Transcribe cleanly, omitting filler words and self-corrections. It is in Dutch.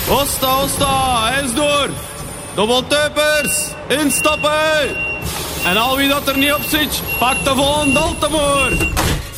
Hosta, eens door. Dobbeltuipers, instappen. En al wie dat er niet op zit, pak de volgende Altemoer.